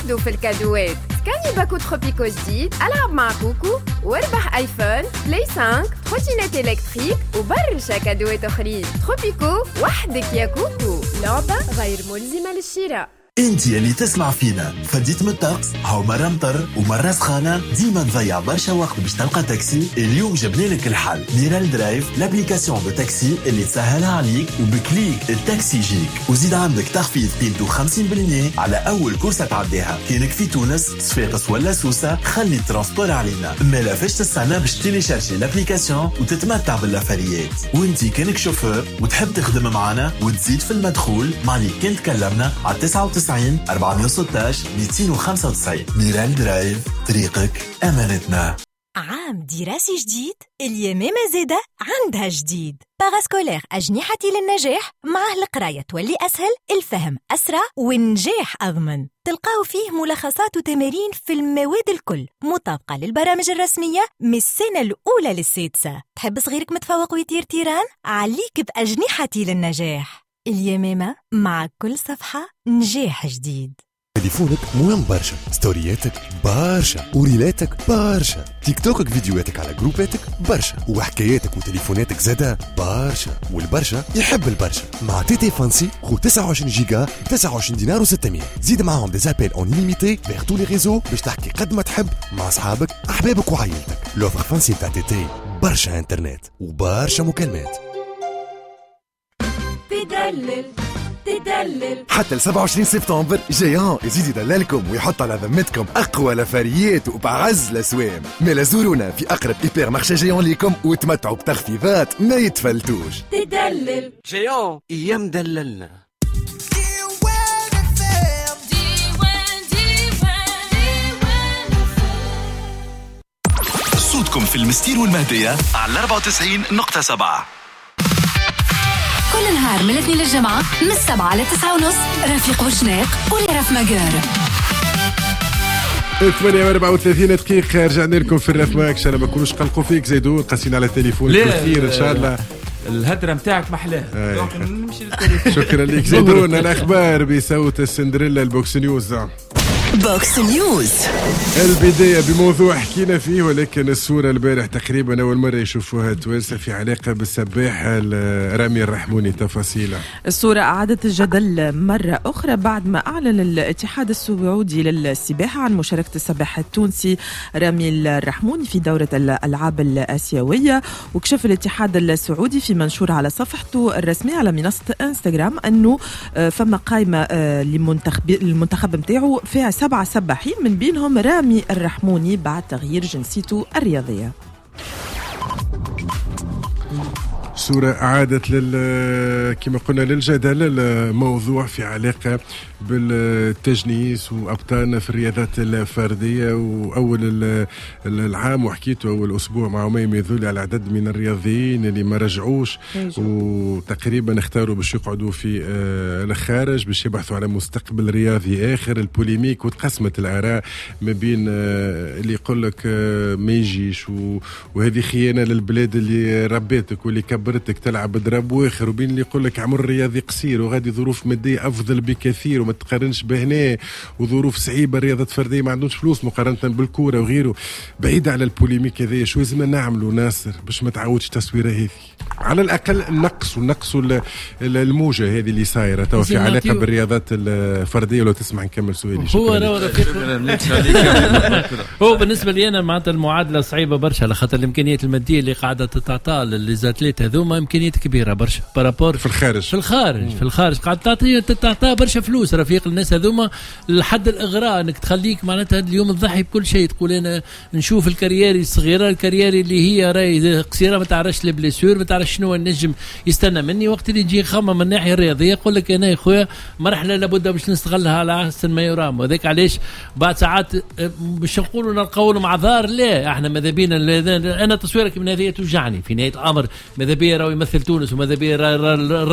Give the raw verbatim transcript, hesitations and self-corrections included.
وحده في الكادوات. سكاني باكو تروبيكو جديد، ألعب مع كوكو واربح ايفون، بلاي خمسة، تروتينات الكتريك وبرشا كادوات اخرين. تروبيكو وحدك يا كوكو، لعبة غير ملزمة للشراء. انت يلي تسمع فينا فديت من الطقس، هاو مرة مطر ومرة سخانة، ديما تضيع برشا وقت باش تلقى تاكسي. اليوم جبنا لك الحل، ميرال درايف، لابليكاسيون دو تاكسي اللي تسهلها عليك، وبكليك التاكسي يجيك، وزيد عندك تخفيض قيمته خمسين بالمية على اول كورسة تعديها. كينك في تونس، صفاقس ولا سوسة، خلي الترانسبور علينا. ما لا فاش تستنى باش تيليشارجي لابليكاسيون وتتمتع بالافريات. وانتي كينك شوفور وتحب تخدم معنا وتزيد في المدخول، معني كنت تكلمنا على تسعة وتسعين أربعمية وستة عشر مئتين وخمسة وتسعين. ميرال درايف، طريقك أمانتنا. عام دراسي جديد، اليمامة زادة عندها جديد. باراسكولير أجنحتي للنجاح، معه القراية تولي أسهل، الفهم أسرع والنجاح أضمن. تلقاو فيه ملخصات وتمارين في المواد الكل، مطابقة للبرامج الرسمية من السنة الأولى للسادسة. تحب صغيرك متفوق ويطير تيران؟ عليك بأجنحتي للنجاح. اليمامة، مع كل صفحة نجاح جديد. تليفونك مهم برشا، ستورياتك برشا، وريلاتك برشا، تيك توكك فيديوهاتك على جروباتك برشا، وحكاياتك وتليفوناتك زادا برشا، والبرشا يحب البرشا. مع تي تي فانسي خو تسعة وعشرين جيجا تسعة وعشرين دينار وستمية. زيد معاهم دي زابيل اون ليميتي فيغ تو لي ريزو باش تحكي قد ما تحب مع اصحابك احبابك وعائلتك. لوفر فانسي تاع تي تي، برشا انترنت وبرشا مكالمات. تدلل تدلل حتى ل سبعة وعشرين سبتمبر جيان يزيد يدللكم ويحط على ذمتكم اقوى لفاريات وبعز الاسوام. مالا زورونا في اقرب ايبر مارشي جيان ليكم وتمتعوا بتخفيضات ما يتفلتوش. تدلل جيان ايام دللنا. صوتكم في المستير والمهدية على أربعة وتسعين نقطة سبعة. كل نهار من الاثنين للجمعة من السبعة لتسعة ونص، رفيق وشناق ولرف مجار. ثمانية وأربعة وثلاثين دقيقة رجعنا لكم في الرف ماكش. أنا ما كنوش قلقوا فيك زيدون قاسين على التليفون. خير إن شاء الله. الهدرة متاعك محلاها. شكرا لك زيدون. الأخبار بصوت السندريلا البوكس نيوز. بوكس نيوز. البداية بموضوع حكينا فيه، ولكن الصورة البارح تقريبا أول مرة يشوفوها التوانسة في علاقة بالسباح رامي الرحموني. تفاصيله الصورة أعادت الجدل مرة أخرى بعد ما أعلن الاتحاد السعودي للسباحة عن مشاركة السباح التونسي رامي الرحموني في دورة الألعاب الآسيوية. وكشف الاتحاد السعودي في منشور على صفحته الرسمية على منصة انستغرام أنه فما قائمة للمنتخب متاعه فيها سبعة سباحين من بينهم رامي الرحموني بعد تغيير جنسيته الرياضية. صورة أعادت لل كما قلنا للجدل الموضوع في علاقة بالتجنيس وأبطالنا في الرياضات الفردية. وأول العام وحكيته أول أسبوع مع أميمة ذولي على عدد من الرياضيين اللي ما رجعوش وتقريبا اختاروا باش يقعدوا في الخارج باش يبحثوا على مستقبل رياضي آخر. البوليميك وتقسمت الآراء ما بين اللي يقول لك ما يجيش وهذه خيانة للبلاد اللي ربيتك واللي كبرتك تلعب بضرب واخر، وبين اللي يقول لك عمر رياضي قصير وغادي ظروف مادية أفضل بكثير وما تقارنش بهنا، وظروف صعيبة رياضة فردية ما عندوش فلوس مقارنة بالكورة وغيره. بعيد على البوليميك هذه شو لازم نعملوا ناصر باش ما تعودش تصويره هذه؟ على الأقل نقص ونقص الموجة هذه اللي صايرة توا في علاقة بالرياضات الفردية. ولو تسمع نكمل سؤالي. هو هو بالنسبة لي أنا معناتها المعادلة صعيبة برشا لخاطر الإمكانيات المادية اللي قاعدة تتعطى للزاتليت هذوما إمكانيات كبيرة برشا بارابور في الخارج في الخارج في الخارج قاعد تعطي تتعطى برشا فلوس رفيق. الناس هذوما لحد الإغراء إنك تخليك معناتها اليوم تضحي بكل شيء. تقول أنا نشوف الكاريري الصغيرة الكاريري اللي هي راي قصيرة ما تعرفش البليسور ما تعرفش شنو النجم يستنى مني. وقت اللي يجي خمم من الناحية الرياضية يقول لك أنا يا خويا مرحلة لابد باش نستغلها على أحسن ما يرام. وذاك علاش بعد ساعات باش نقولوا نلقاو مع ضار لا احنا ماذا بينا. انا تصويرك من هذه توجعني في نهاية الأمر. ماذا بيا راهو يمثل تونس وماذا بيا